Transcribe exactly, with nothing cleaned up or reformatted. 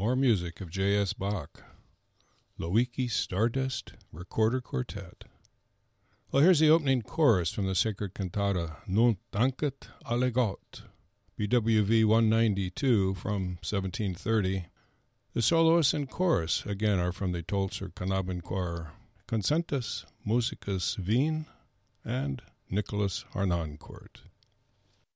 more music of J S. Bach. Loiki Stardust Recorder Quartet. Well, here's the opening chorus from the sacred cantata Nunc Dankit alle Gott, B W V one ninety-two from seventeen thirty. The soloists and chorus, again, are from the Tolzer Knabenchor Concentus Musicus Wien and Nicholas Harnoncourt.